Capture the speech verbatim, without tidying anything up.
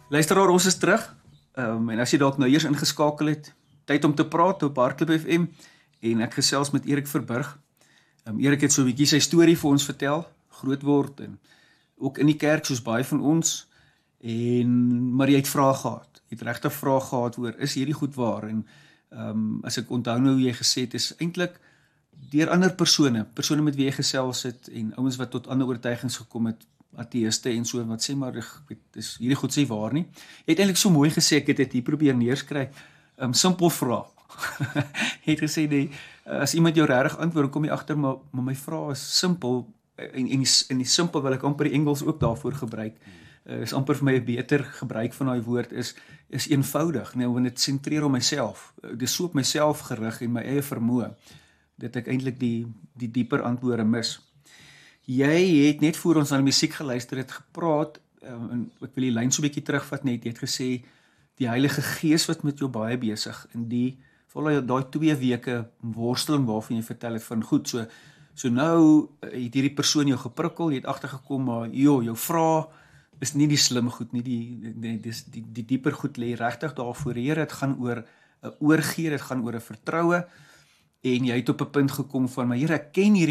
Luisteraar, ons is terug. Um, en as jy dalk nou eers ingeskakel het, tyd om te praat op Hardklub F M en ek gesels met Erik Verburg. Um, Erik het so 'n bietjie sy storie vir ons vertel, groot word en ook in die kerk soos baie van ons. En maar jy het vrae gehad. Jy het regtig vrae gehad oor is hierdie goed waar en um, as ek onthou nou hoe jy gesê het is eintlik deur ander persone, persone met wie jy gesels het en ouens wat tot ander oortuigings gekom het, ateïste en so wat sê maar ek weet dis hierdie goed sê waar nie. Jy het eintlik so mooi gesê ek het dit hier probeer neerskryf. 'n um, Simpel vraag. Jy het gesê nee, as iemand jou regtig antwoord, kom jy agter maar, maar my vraag is simpel en en die, en die simpel wil ek amper die Engels ook daarvoor gebruik. Uh, is amper vir my 'n beter gebruik van daai woord is is eenvoudig. Nou wanneer dit sentreer op myself. Uh, dis so op myself gerig en my eie vermoë dat ek eintlik die die dieper antwoorde mis. Jy het net voor ons aan die musiek geluister het gepraat, um, en ek wil die lyn so 'n bietjie terugvat net, jy het gesê, die Heilige Gees wat met jou baie besig, en die, vol daai twee weke worsteling waarvan jy vertel het, van goed, so, so nou het hierdie persoon jou geprikkel, jy het agtergekom, maar joh, jou vraag is nie die slim goed, nie die, die, die, die, die dieper goed lê regtig daarvoor, Here, het gaan oor 'n oorgee, het gaan oor 'n vertroue, en jy het op 'n punt gekom van, maar Here, ek ken hierdie